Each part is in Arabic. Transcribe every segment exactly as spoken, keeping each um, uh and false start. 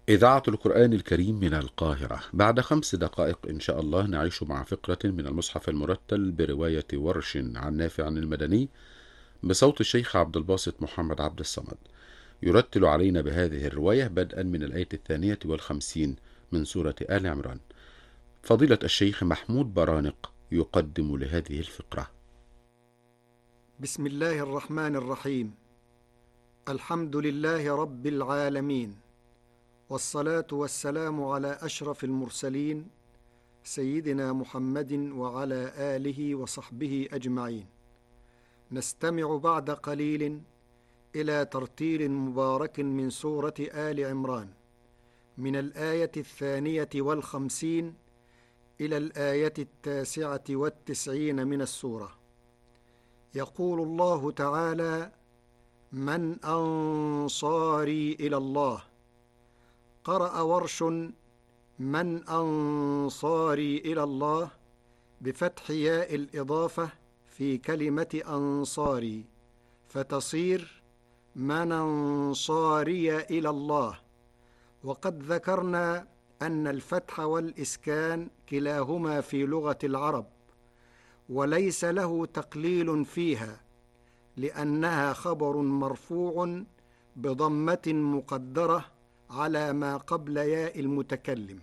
إذاعة القرآن الكريم من القاهرة. بعد خمس دقائق إن شاء الله نعيش مع فقرة من المصحف المرتل برواية ورش عن نافع المدني بصوت الشيخ عبد الباسط محمد عبد الصمد. يرتل علينا بهذه الرواية بدءا من الآية الثانية والخمسين من سورة آل عمران. فضيلة الشيخ محمود برانق يقدم لهذه الفقرة. بسم الله الرحمن الرحيم. الحمد لله رب العالمين، والصلاة والسلام على أشرف المرسلين سيدنا محمد وعلى آله وصحبه أجمعين. نستمع بعد قليل إلى ترتيل مبارك من سورة آل عمران من الآية الثانية والخمسين إلى الآية التاسعة والتسعين من السورة. يقول الله تعالى: من أنصاري إلى الله. قرأ ورش: من أنصاري إلى الله بفتح ياء الإضافة في كلمة أنصاري، فتصير من أنصاري إلى الله. وقد ذكرنا أن الفتح والإسكان كلاهما في لغة العرب، وليس له تقليل فيها، لأنها خبر مرفوع بضمة مقدرة على ما قبل ياء المتكلم.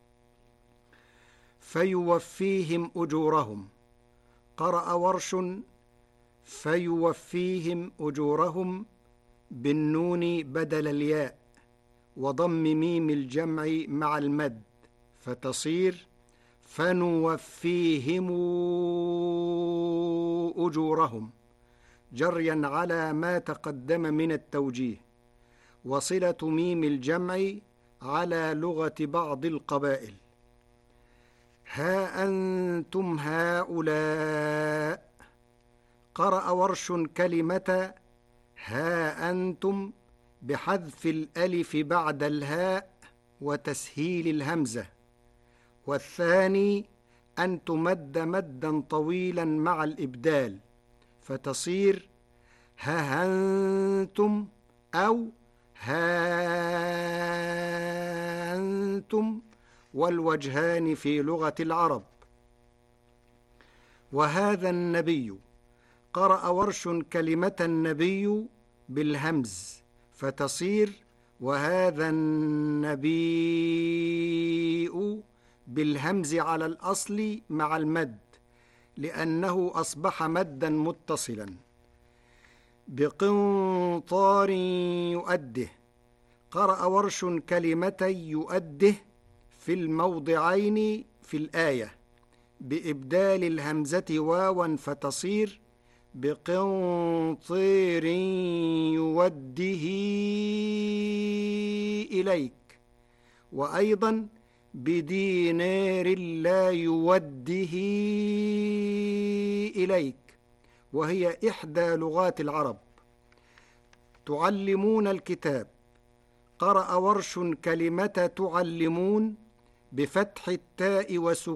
فيوفيهم أجورهم. قرأ ورش: فيوفيهم أجورهم بالنون بدل الياء وضم ميم الجمع مع المد، فتصير فنوفيهم أجورهم، جريا على ما تقدم من التوجيه، وصلة ميم الجمع على لغة بعض القبائل. ها أنتم هؤلاء. قرأ ورش كلمة ها أنتم بحذف الألف بعد الهاء وتسهيل الهمزة، والثاني أن تمد مدا طويلا مع الإبدال، فتصير ها أنتم أو ها أنتم، والوجهان في لغة العرب. وهذا النبي. قرأ ورش كلمة النبي بالهمز، فتصير وهذا النبي بالهمز على الأصل مع المد، لأنه أصبح مدا متصلا. بقنطار يؤده. قرأ ورش كلمة يؤده في الموضعين في الآية بإبدال الهمزة واوا، فتصير بقنطير يوده إليك، وأيضا بدينار لا يوده إليك، وهي إحدى لغات العرب. تعلمون الكتاب. قرأ ورش كلمة تعلمون بفتح التاء وسكون